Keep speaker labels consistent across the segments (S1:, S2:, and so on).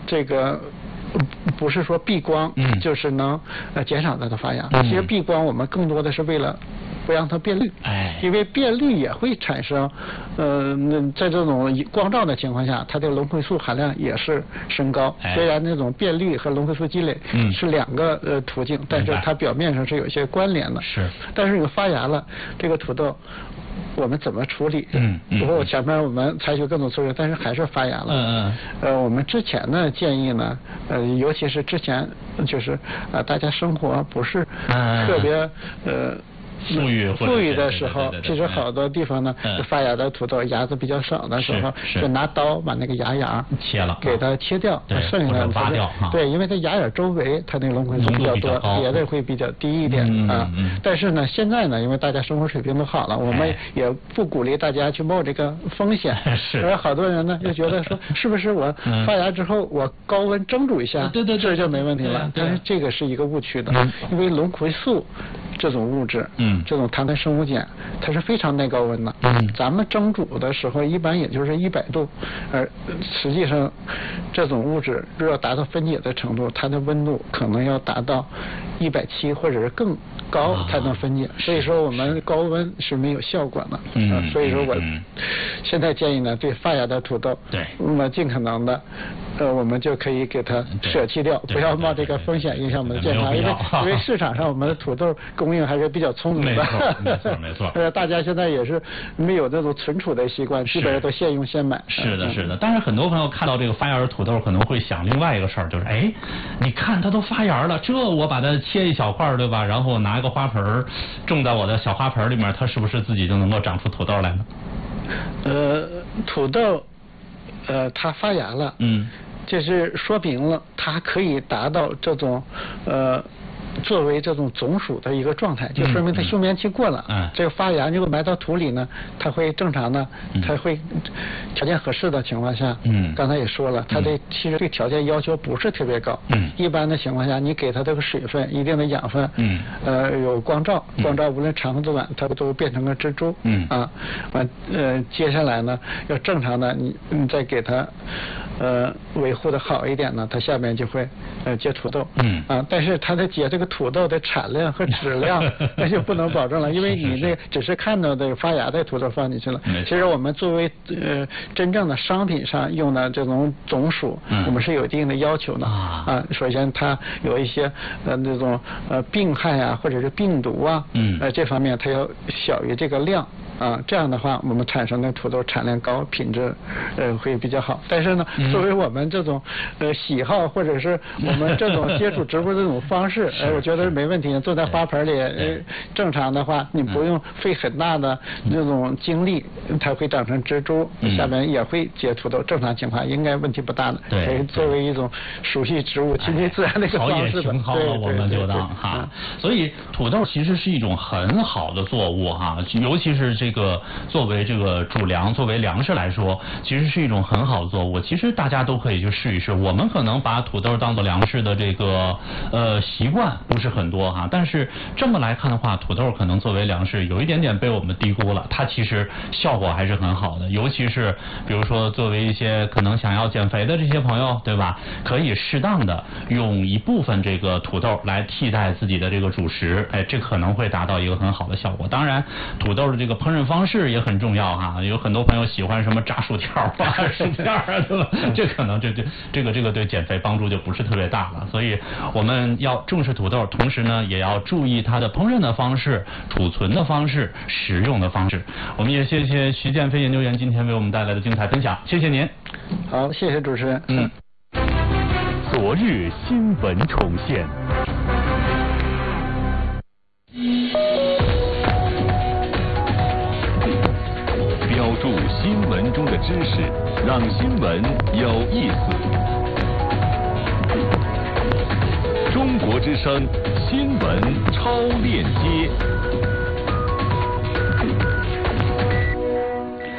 S1: 这个。不是说避光，就是能减少它的发芽。其实避光我们更多的是为了不让它变绿，因为变绿也会产生，在这种光照的情况下，它的龙葵素含量也是升高。虽然那种变绿和龙葵素积累是两个途径，但是它表面上是有一些关联的。
S2: 是。
S1: 但是你发芽了，这个土豆。我们怎么处理？不过前面我们采取各种措施，但是还是发芽了。我们之前呢建议呢，尤其是之前就是大家生活不是特别富裕的时候，其实好多地方呢，发芽的土豆芽子比较少的时候，就拿刀把那个芽芽
S2: 切了，
S1: 给它切掉，剩下的
S2: 挖掉。
S1: 对，因为它芽眼周围它那个龙葵素比较多，别的会比较低一点啊。但是呢，现在呢，因为大家生活水平都好了，我们也不鼓励大家去冒这个风险。而好多人呢，就觉得说，是不是我发芽之后我高温蒸煮一下，这就没问题了？但是这个是一个误区的，因为龙葵素这种物质。这种碳生物碱，它是非常耐高温的。咱们蒸煮的时候一般也就是100度，而实际上这种物质若要达到分解的程度，它的温度可能要达到170或者是更高才能分解。所以说我们高温是没有效果的。所以说我现在建议呢，对发芽的土豆，那么尽可能的，我们就可以给它舍弃掉，不要冒这个风险影响我们的健康，因为市场上我们的土豆供应还是比较充足的。
S2: 没错。
S1: 大家现在也是没有这种存储的习惯，基本上都现用现买。
S2: 是的。但是很多朋友看到这个发芽的土豆，可能会想另外一个事儿，就是你看它都发芽了，这我把它切一小块，对吧？然后拿一个花盆种在我的小花盆里面，它是不是自己就能够长出土豆来呢？
S1: 土豆，它发芽了，这是说明了它可以达到这种作为这种种属的一个状态，就说明它休眠期过了。这个发芽如果埋到土里呢，它会正常的，它会条件合适的情况下，刚才也说了，它其实对条件要求不是特别高。一般的情况下，你给它这个水分、一定的养分，有光照无论长和短，它都变成个蜘蛛。接下来呢，要正常的你再给它维护的好一点呢，它下面就会结土豆。但是它的结这个土豆的产量和质量那就不能保证了，因为你那只是看到这个发芽的土豆放进去了。其实我们作为真正的商品上用的这种种属，我们是有一定的要求的。首先它有一些那种病害啊，或者是病毒啊，这方面它要小于这个量。这样的话，我们产生的土豆产量高，品质会比较好。但是呢，作为我们这种喜好或者是我们这种接触植物这种方式，我觉得是没问题的。坐在花盆里，正常的话，你不用费很大的这种精力，它会长成蜘蛛，下面也会结土豆。正常情况应该问题不大的。可以作为一种熟悉植物、亲近自然的一个方式。
S2: 陶冶情操了，我们就当哈。所以土豆其实是一种很好的作物哈，尤其是这个作为这个主粮、作为粮食来说，其实是一种很好的作物。其实大家都可以去试一试。我们可能把土豆当做粮食的这个习惯不是很多哈，但是这么来看的话，土豆可能作为粮食有一点点被我们低估了，它其实效果还是很好的。尤其是比如说作为一些可能想要减肥的这些朋友，对吧？可以适当的用一部分这个土豆来替代自己的这个主食，这可能会达到一个很好的效果。当然，土豆的这个烹饪方式也很重要哈，有很多朋友喜欢什么炸薯条啊、薯片啊，对吧？这可能这个对减肥帮助就不是特别大了。所以我们要重视土豆，同时呢，也要注意它的烹饪的方式、储存的方式、食用的方式。我们也谢谢徐建飞研究员今天为我们带来的精彩分享，谢谢您。
S1: 好，谢谢主持人。
S3: 昨日新闻重现。标注新闻中的知识，让新闻有意思。中国之声新闻超链接。好。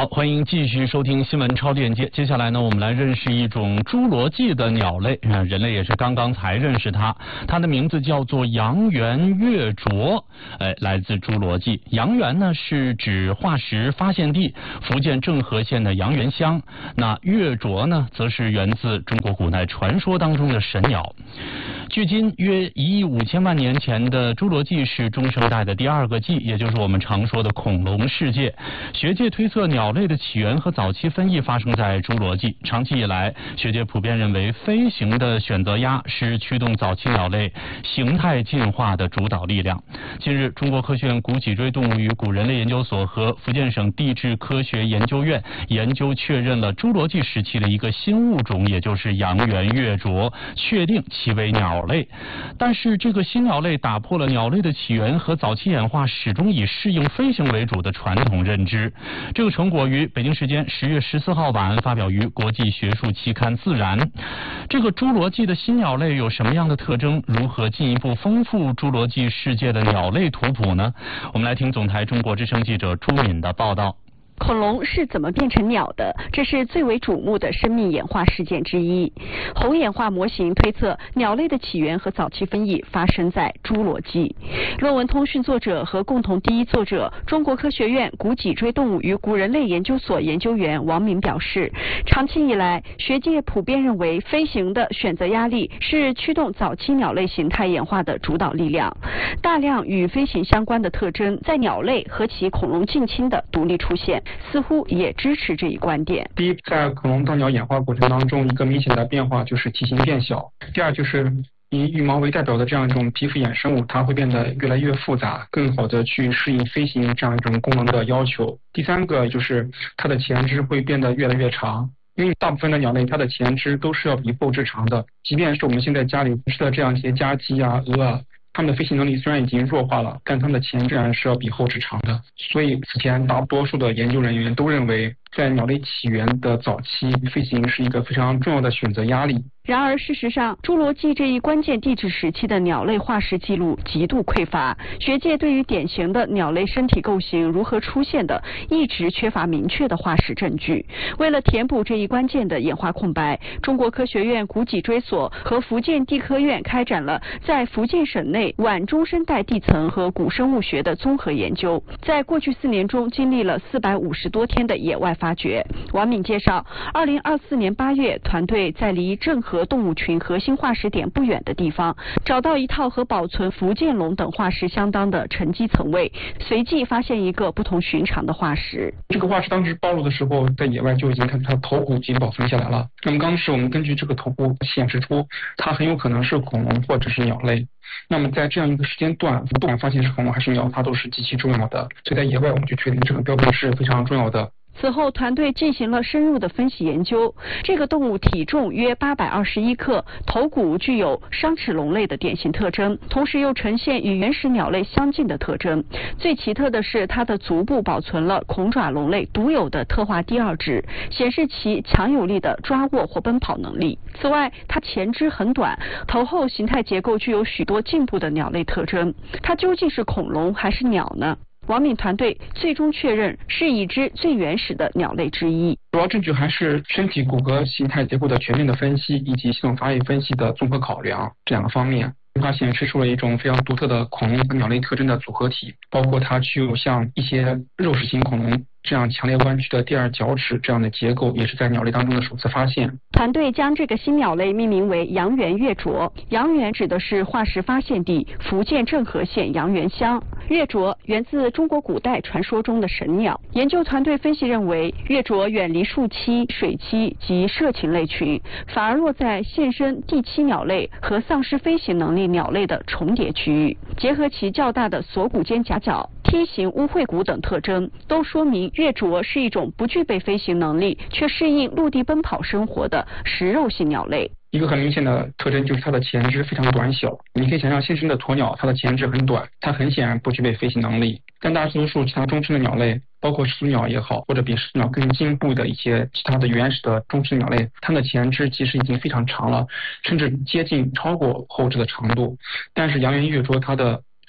S2: 好，欢迎继续收听新闻超链接。接下来呢，我们来认识一种侏罗纪的鸟类人类也是刚刚才认识它，它的名字叫做阳原月啄，来自侏罗纪。阳原呢是指化石发现地福建政和县的阳原乡，那月啄呢则是源自中国古代传说当中的神鸟。距今约1亿5千万年前的侏罗纪是中生代的第2个纪，也就是我们常说的恐龙世界。学界推测鸟类的起源和早期分异发生在侏罗纪。长期以来，学界普遍认为飞行的选择鸭是驱动早期鸟类形态进化的主导力量。近日，中国科学院古脊椎动物与古人类研究所和福建省地质科学研究院研究确认了侏罗纪时期的一个新物种，也就是阳原月啄，确定其为鸟类。但是这个新鸟类打破了鸟类的起源和早期演化始终以适应飞行为主的传统认知。这个成果于北京时间10月14号晚发表于国际学术期刊《自然》。这个侏罗纪的新鸟类有什么样的特征？如何进一步丰富侏罗纪世界的鸟类图谱呢？我们来听总台中国之声记者朱敏的报道。
S4: 恐龙是怎么变成鸟的？这是最为瞩目的生命演化事件之一。宏演化模型推测，鸟类的起源和早期分异发生在侏罗纪。论文通讯作者和共同第一作者、中国科学院古脊椎动物与古人类研究所研究员王敏表示，长期以来，学界普遍认为飞行的选择压力是驱动早期鸟类形态演化的主导力量。大量与飞行相关的特征在鸟类和其恐龙近亲的独立出现，似乎也支持这一观点。
S5: 第一，在恐龙到鸟演化过程当中，一个明显的变化就是体型变小。第二，就是以羽毛为代表的这样一种皮肤眼生物，它会变得越来越复杂，更好的去适应飞行这样一种功能的要求。第三个就是它的前肢会变得越来越长。因为大部分的鸟类，它的前肢都是要比后肢长的，即便是我们现在家里吃的这样一些家鸡啊、鹅啊，它们的飞行能力虽然已经弱化了，但它们的前肢仍然是要比后肢长的。所以此前大多数的研究人员都认为，在鸟类起源的早期，飞行是一个非常重要的选择压力。
S4: 然而，事实上，侏罗纪这一关键地质时期的鸟类化石记录极度匮乏，学界对于典型的鸟类身体构型如何出现的，一直缺乏明确的化石证据。为了填补这一关键的演化空白，中国科学院古脊椎所和福建地科院开展了在福建省内晚中生代地层和古生物学的综合研究。在过去4年中，经历了450多天的野外发掘。王敏介绍，2024年8月，团队在离郑和动物群核心化石点不远的地方，找到一套和保存福建龙等化石相当的沉积层位，随即发现一个不同寻常的化石。
S5: 这个化石当时暴露的时候，在野外就已经看到它头骨已经保存下来了。那么当时我们根据这个头骨显示出，它很有可能是恐龙或者是鸟类。那么在这样一个时间段，不管发现是恐龙还是鸟，它都是极其重要的。所以在野外我们就确定这个标本是非常重要的。
S4: 此后，团队进行了深入的分析研究。这个动物体重约821克，头骨具有商齿龙类的典型特征，同时又呈现与原始鸟类相近的特征。最奇特的是，它的足部保存了恐爪龙类独有的特化第2趾，显示其强有力的抓握或奔跑能力。此外，它前肢很短，头后形态结构具有许多进步的鸟类特征。它究竟是恐龙还是鸟呢？王敏团队最终确认是已知最原始的鸟类之一。
S5: 主要证据还是身体骨骼形态结构的全面的分析，以及系统发育分析的综合考量这2个方面。它显示出了一种非常独特的恐龙和鸟类特征的组合体，包括它具有像一些肉食型恐龙这样强烈弯曲的第2角齿这样的结构，也是在鸟类当中的首次发现。
S4: 团队将这个新鸟类命名为阳原月啄。阳原指的是化石发现地福建政和县阳原乡。月啄源自中国古代传说中的神鸟。研究团队分析认为，月啄远离树栖、水栖及涉禽类群，反而落在现身地栖鸟类和丧失飞行能力鸟类的重叠区域。结合其较大的锁骨间夹角、梯形污秽骨等特征，都说明月啄是一种不具备飞行能力却适应陆地奔跑生活的食肉性鸟类。
S5: 一个很明显的特征就是它的前肢非常短小。你可以想象现生的鸵鸟，它的前肢很短，它很显然不具备飞行能力。但大多数其他中生的鸟类，包括始祖鸟也好，或者比始祖鸟更进步的一些其他的原始的中生鸟类，它的前肢其实已经非常长了，甚至接近超过后肢的长度。但是阳原月啄它的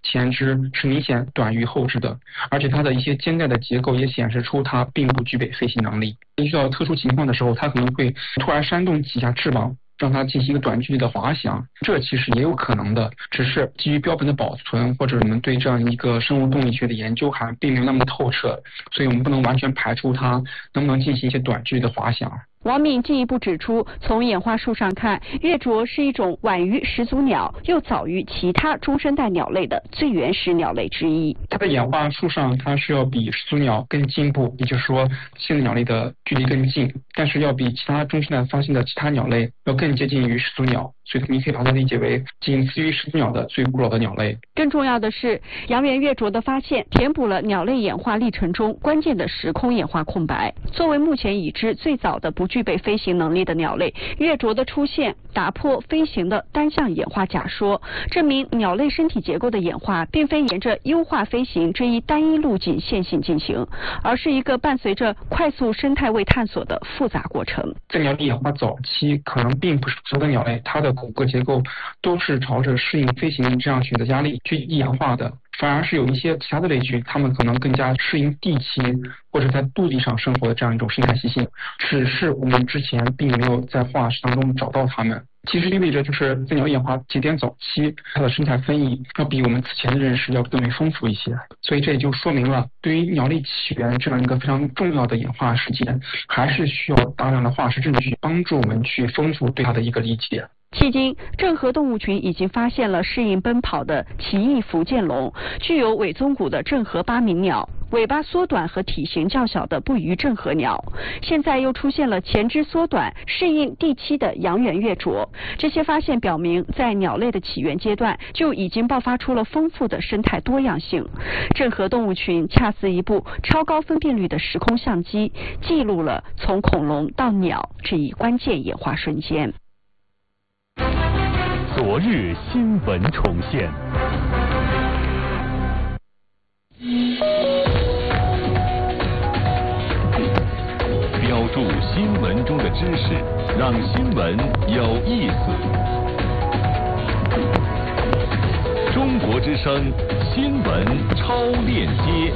S5: 前枝是明显短于后枝的，而且它的一些尖带的结构也显示出它并不具备飞行能力。遇到特殊情况的时候，它可能会突然扇动几下翅膀，让它进行一个短距离的滑翔，这其实也有可能的，只是基于标本的保存或者我们对这样一个生物动力学的研究还并没有那么透彻，所以我们不能完全排除它能不能进行一些短距离的滑翔。
S4: 王敏进一步指出，从演化树上看，月啄是一种晚于始祖鸟，又早于其他中生代鸟类的最原始鸟类之一。
S5: 它的演化树上，它是要比始祖鸟更进步，也就是说，现代鸟类的距离更近，但是要比其他中生代发现的其他鸟类要更接近于始祖鸟，所以你可以把它理解为仅次于始祖鸟的最古老的鸟类。
S4: 更重要的是，阳原月啄的发现填补了鸟类演化历程中关键的时空演化空白。作为目前已知最早的不具备飞行能力的鸟类，月啄的出现打破飞行的单向演化假说，证明鸟类身体结构的演化并非沿着优化飞行这一单一路径线性进行，而是一个伴随着快速生态位探索的复杂过程。
S5: 在鸟类演化早期，可能并不是所有的鸟类它的骨骼结构都是朝着适应飞行这样选择压力去演化的，反而是有一些其他的类群，它们可能更加适应地栖或者在陆地上生活的这样一种生态习性，只是我们之前并没有在化石当中找到它们。其实意味着就是在鸟演化节点早期，它的生态分异要比我们此前的认识要更为丰富一些，所以这也就说明了对于鸟类起源这样一个非常重要的演化事件，还是需要大量的化石证据帮助我们去丰富对它的一个理解。
S4: 迄今，郑和动物群已经发现了适应奔跑的奇异福建龙，具有尾宗骨的郑和八鸣鸟，尾巴缩短和体型较小的不虞郑和鸟。现在又出现了前肢缩短、适应地栖的阳原月啄。这些发现表明，在鸟类的起源阶段就已经爆发出了丰富的生态多样性。郑和动物群恰似一部超高分辨率的时空相机，记录了从恐龙到鸟这一关键演化瞬间。
S3: 昨日新闻重现，标注新闻中的知识，让新闻有意思。中国之声新闻超链接。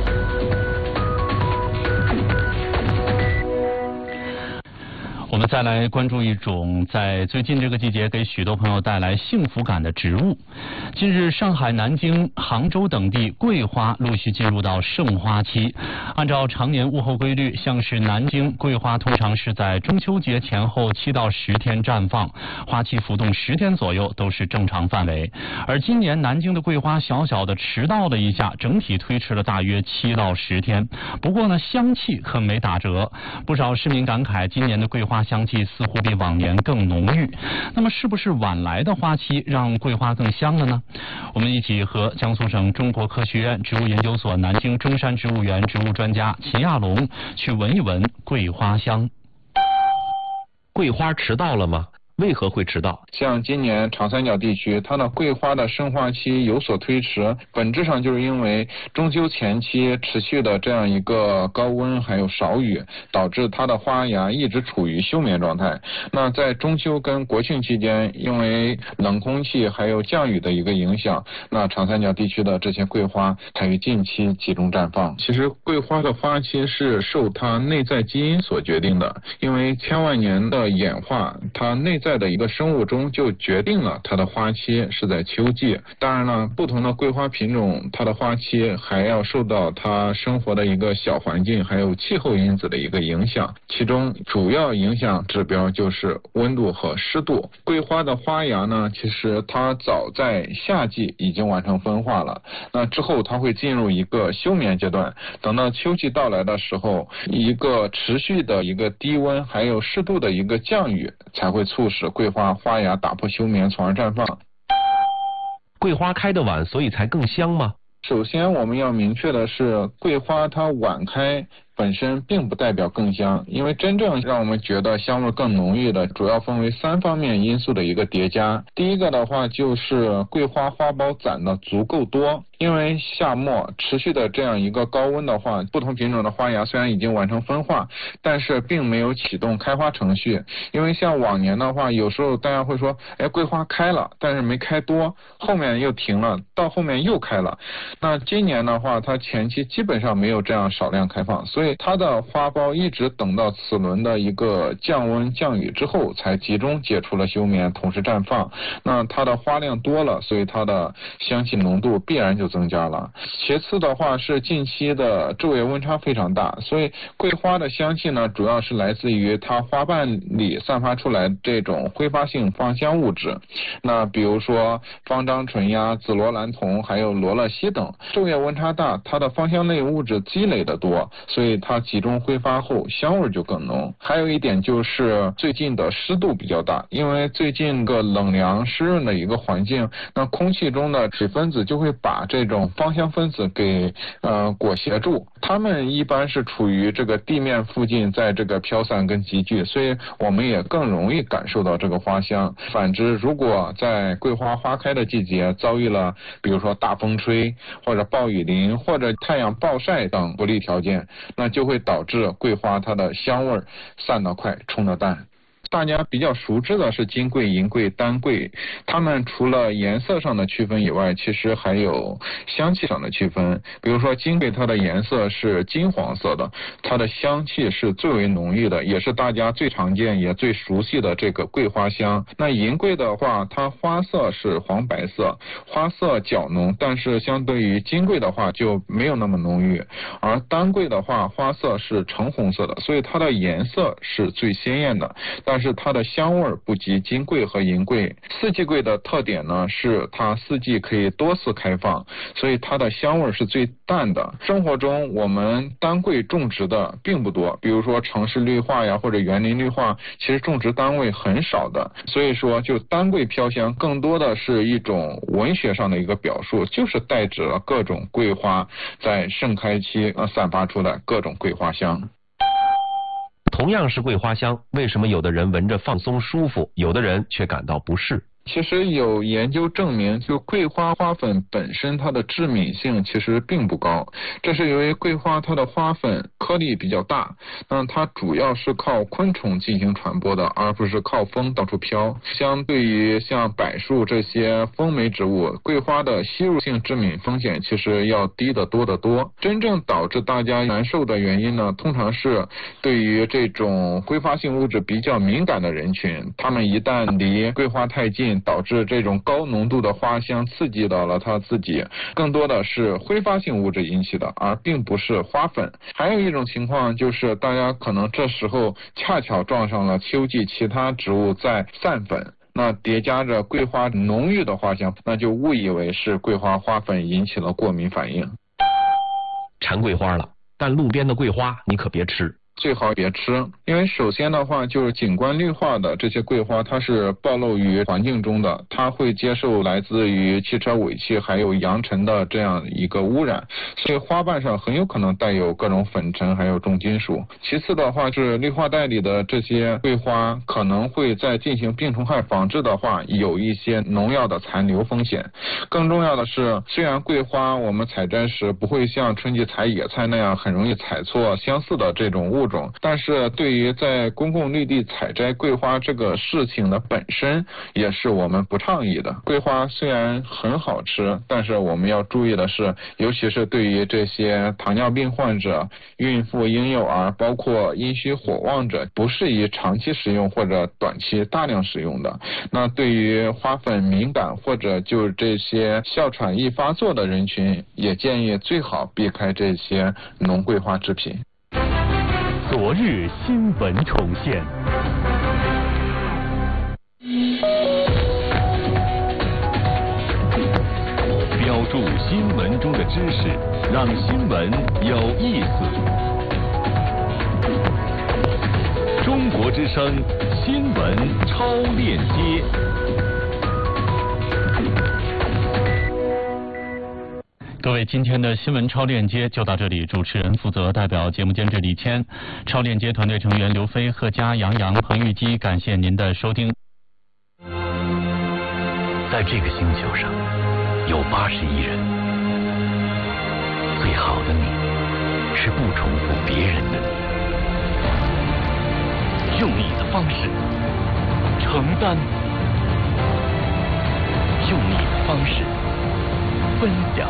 S2: 我们再来关注一种在最近这个季节给许多朋友带来幸福感的植物。近日，上海、南京、杭州等地桂花陆续进入到盛花期。按照常年物候规律，像是南京桂花通常是在中秋节前后7到10天绽放，花期浮动10天左右都是正常范围。而今年南京的桂花小小的迟到了一下，整体推迟了大约7到10天。不过呢，香气可没打折，不少市民感慨，今年的桂花香气似乎比往年更浓郁。那么是不是晚来的花期让桂花更香了呢？我们一起和江苏省中国科学院植物研究所南京中山植物园植物专家秦亚龙去闻一闻桂花香。
S6: 桂花迟到了吗？为何会迟到？
S7: 像今年长三角地区，它的桂花的生花期有所推迟，本质上就是因为中秋前期持续的这样一个高温还有少雨，导致它的花芽一直处于休眠状态。那在中秋跟国庆期间，因为冷空气还有降雨的一个影响，那长三角地区的这些桂花才于近期集中绽放。其实桂花的花期是受它内在基因所决定的，因为千万年的演化，它内在的一个生物钟就决定了它的花期是在秋季。当然了，不同的桂花品种，它的花期还要受到它生活的一个小环境还有气候因子的一个影响，其中主要影响指标就是温度和湿度。桂花的花芽呢，其实它早在夏季已经完成分化了，那之后它会进入一个休眠阶段，等到秋季到来的时候，一个持续的一个低温还有湿度的一个降雨才会促使桂花花芽打破休眠，从而绽放。
S6: 桂花开得晚，所以才更香吗？
S7: 首先我们要明确的是，桂花它晚开本身并不代表更香，因为真正让我们觉得香味更浓郁的，主要分为3方面因素的一个叠加。第一个的话就是桂花花苞攒的足够多，因为夏末持续的这样一个高温的话，不同品种的花芽虽然已经完成分化，但是并没有启动开花程序。因为像往年的话，有时候大家会说，桂花开了，但是没开多，后面又停了，到后面又开了。那今年的话，它前期基本上没有这样少量开放，所以它的花苞一直等到此轮的一个降温降雨之后，才集中解除了休眠，同时绽放。那它的花量多了，所以它的香气浓度必然就增加了。其次的话是近期的昼夜温差非常大，所以桂花的香气呢，主要是来自于它花瓣里散发出来这种挥发性芳香物质。那比如说芳樟醇呀、紫罗兰酮还有罗勒烯等，昼夜温差大，它的芳香类物质积累的多，所以它集中挥发后香味就更浓。还有一点就是最近的湿度比较大，因为最近个冷凉湿润的一个环境，那空气中的水分子就会把这种芳香分子给裹挟住，它们一般是处于这个地面附近，在这个飘散跟集聚，所以我们也更容易感受到这个花香。反之，如果在桂花花开的季节遭遇了比如说大风吹或者暴雨淋或者太阳暴晒等不利条件，那就会导致桂花它的香味散得快，冲得淡。大家比较熟知的是金桂、银桂、丹桂，它们除了颜色上的区分以外，其实还有香气上的区分。比如说金桂，它的颜色是金黄色的，它的香气是最为浓郁的，也是大家最常见也最熟悉的这个桂花香。那银桂的话，它花色是黄白色，花色较浓，但是相对于金桂的话就没有那么浓郁。而丹桂的话，花色是橙红色的，所以它的颜色是最鲜艳的，但是它的香味不及金桂和银桂。四季桂的特点呢，是它四季可以多次开放，所以它的香味是最淡的。生活中我们丹桂种植的并不多，比如说城市绿化呀或者园林绿化，其实种植单位很少的，所以说就丹桂飘香更多的是一种文学上的一个表述，就是代指了各种桂花在盛开期散发出的各种桂花香。
S6: 同样是桂花香，为什么有的人闻着放松舒服，有的人却感到不适？
S7: 其实有研究证明，就桂花花粉本身它的致敏性其实并不高，这是由于桂花它的花粉颗粒比较大，那它主要是靠昆虫进行传播的，而不是靠风到处飘。相对于像柏树这些风媒植物，桂花的吸入性致敏风险其实要低得多得多。真正导致大家难受的原因呢，通常是对于这种挥发性物质比较敏感的人群，他们一旦离桂花太近，导致这种高浓度的花香刺激到了他自己，更多的是挥发性物质引起的，而并不是花粉。还有一种情况就是大家可能这时候恰巧撞上了秋季其他植物在散粉，那叠加着桂花浓郁的花香，那就误以为是桂花花粉引起了过敏反应。
S6: 馋桂花了，但路边的桂花你可别吃。
S7: 最好别吃，因为首先的话就是景观绿化的这些桂花，它是暴露于环境中的，它会接受来自于汽车尾气还有扬尘的这样一个污染，所以花瓣上很有可能带有各种粉尘还有重金属。其次的话是绿化带里的这些桂花可能会在进行病虫害防治的话有一些农药的残留风险。更重要的是，虽然桂花我们采摘时不会像春季采野菜那样很容易采错相似的这种物种，但是对于在公共绿地采摘桂花这个事情的本身也是我们不倡议的。桂花虽然很好吃，但是我们要注意的是，尤其是对于这些糖尿病患者、孕妇、婴幼儿，包括阴虚火旺者，不适宜长期食用或者短期大量食用的。那对于花粉敏感或者就这些哮喘易发作的人群，也建议最好避开这些浓桂花制品。
S3: 昨日新闻重现，标注新闻中的知识，让新闻有意思。中国之声新闻超链接。
S2: 各位，今天的新闻超链接就到这里，主持人负责，代表节目监制李谦，超链接团队成员刘飞、贺佳、杨洋、彭玉基，感谢您的收听。
S3: 在这个星球上有80亿人，最好的你是不重复别人的你，用你的方式承担，用你的方式分享，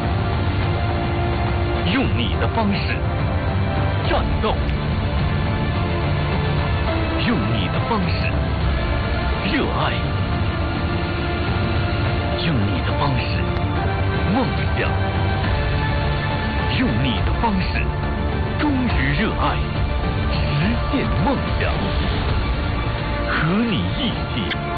S3: 用你的方式战斗，用你的方式热爱，用你的方式梦想，用你的方式忠于热爱，实现梦想，和你一起